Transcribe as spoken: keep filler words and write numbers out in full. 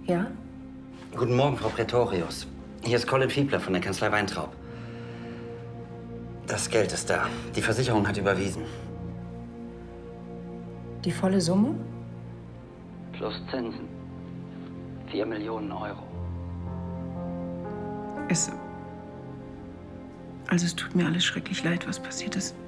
Ja? Guten Morgen, Frau Pretorius. Hier ist Colin Fiebler von der Kanzlei Weintraub. Das Geld ist da. Die Versicherung hat überwiesen. Die volle Summe? Plus Zinsen. Vier Millionen Euro. Es... Also es tut mir alles schrecklich leid, was passiert ist.